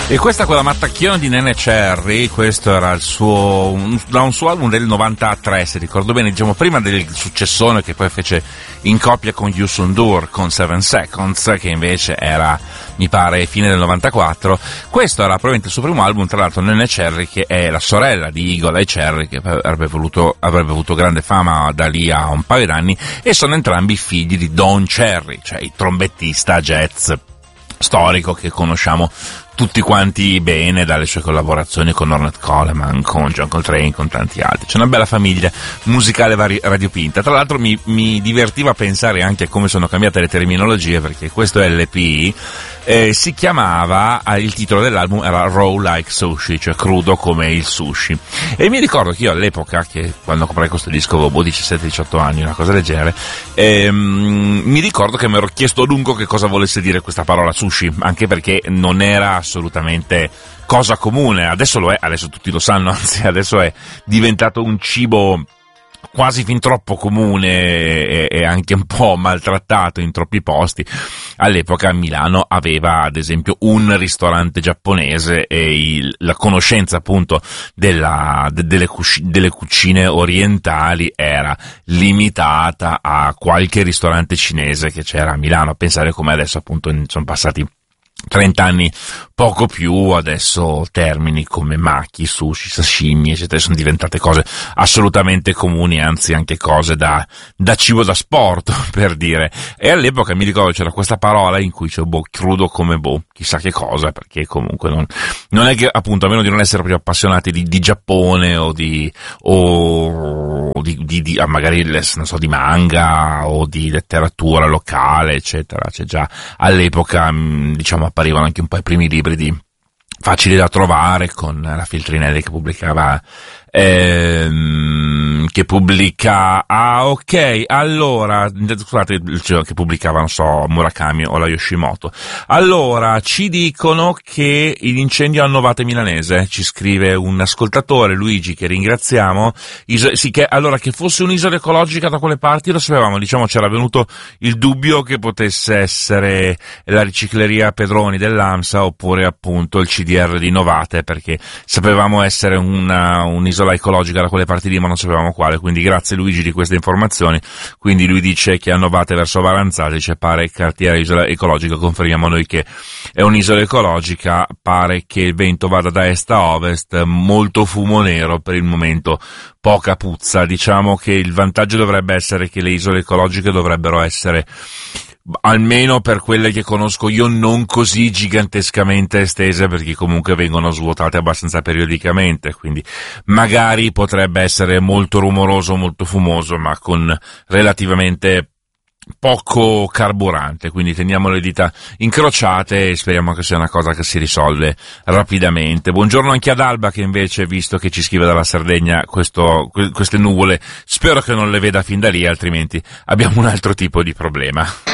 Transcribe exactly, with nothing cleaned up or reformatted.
E questa quella mattacchione di Nene Cherry, questo era il suo, un, da un suo album del novantatré, se ricordo bene, diciamo prima del successone che poi fece in coppia con Youssou N'Dour con Seven Seconds, che invece era, mi pare, fine del novantaquattro. Questo era probabilmente il suo primo album, tra l'altro Nene Cherry, che è la sorella di Eagle Eye Cherry, che avrebbe voluto, avrebbe avuto grande fama da lì a un paio d'anni, e sono entrambi figli di Don Cherry, cioè il trombettista jazz storico che conosciamo tutti quanti bene dalle sue collaborazioni con Ornette Coleman, con John Coltrane, con tanti altri. C'è una bella famiglia musicale vari- variopinta. Tra l'altro mi, mi divertiva pensare anche a come sono cambiate le terminologie, perché questo L P eh, si chiamava, il titolo dell'album era Raw Like Sushi, cioè crudo come il sushi. E mi ricordo che io all'epoca, che quando comprai questo disco avevo diciassette diciotto anni, una cosa del genere, ehm, mi ricordo che mi ero chiesto a lungo che cosa volesse dire questa parola sushi, anche perché non era assolutamente cosa comune. Adesso lo è, adesso tutti lo sanno, anzi adesso è diventato un cibo quasi fin troppo comune e, e anche un po' maltrattato in troppi posti. All'epoca Milano aveva ad esempio un ristorante giapponese e il, la conoscenza appunto della, de, delle, cuci, delle cucine orientali era limitata a qualche ristorante cinese che c'era a Milano. A pensare come adesso appunto sono passati trenta anni, poco più, adesso termini come maki, sushi, sashimi, eccetera, sono diventate cose assolutamente comuni, anzi anche cose da, da cibo da sport, per dire. E all'epoca mi ricordo c'era questa parola in cui c'è boh, crudo come boh, chissà che cosa, perché comunque non, non è che, appunto, a meno di non essere proprio appassionati di, di Giappone o di, o di, di, di ah, magari, non so, di manga o di letteratura locale, eccetera, c'è già all'epoca, diciamo, apparivano anche un po' i primi libri di facili da trovare, con la Feltrinelli che pubblicava ehm, che pubblica ah ok allora scusate che pubblicava non so Murakami o la Yoshimoto. Allora ci dicono che l'incendio a Novate Milanese, ci scrive un ascoltatore, Luigi, che ringraziamo. Iso- sì, che allora che fosse un'isola ecologica da quelle parti lo sapevamo, diciamo c'era venuto il dubbio che potesse essere la ricicleria Pedroni dell'AMSA oppure appunto il C D R di Novate, perché sapevamo essere una, un'isola ecologica da quelle parti lì, ma non sapevamo quale. Quindi grazie Luigi di queste informazioni. Quindi lui dice che a Novate verso Varanzate c'è pare cartiera isola ecologica, confermiamo noi che è un'isola ecologica. Pare che il vento vada da est a ovest, molto fumo nero per il momento, poca puzza. Diciamo che il vantaggio dovrebbe essere che le isole ecologiche dovrebbero essere, almeno per quelle che conosco io, non così gigantescamente estese, perché comunque vengono svuotate abbastanza periodicamente, quindi magari potrebbe essere molto rumoroso, molto fumoso, ma con relativamente poco carburante. Quindi teniamo le dita incrociate e speriamo che sia una cosa che si risolve rapidamente. Buongiorno anche ad Alba, che invece, visto che ci scrive dalla Sardegna, questo, queste nuvole spero che non le veda fin da lì, altrimenti abbiamo un altro tipo di problema.